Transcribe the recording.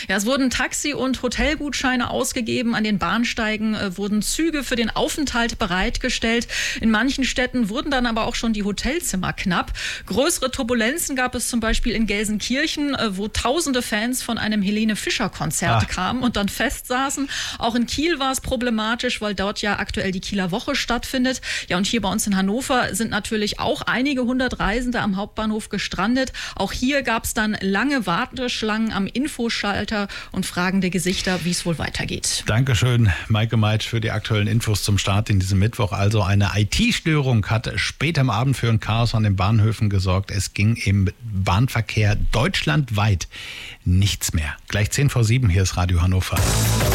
Ja, es wurden Taxi- und Hotelgutscheine ausgegeben. An den Bahnsteigen wurden Züge für den Aufenthalt bereitgestellt. In manchen Städten wurden dann aber auch schon die Hotelzimmer knapp. Größere Turbulenzen gab es zum Beispiel in Gelsenkirchen, wo tausende Fans von einem Helene-Fischer-Konzert kamen und dann festsaßen. Auch in Kiel war es problematisch, weil dort ja aktuell die Kieler Woche stattfindet. Ja, und hier bei uns in Hannover sind natürlich auch einige hundert Reisende am Hauptbahnhof gestrandet. Auch hier gab es dann lange Warteschlangen am Infoschalter und fragende Gesichter, wie es wohl weitergeht. Dankeschön, Maike Meitsch, für die aktuellen Infos zum Start in diesem Mittwoch. Also eine IT-Störung hat spät am Abend für ein Chaos an den Bahnhöfen gesorgt. Es ging im Bahnverkehr deutschlandweit nichts mehr. Gleich 6:50, hier ist Radio Hannover.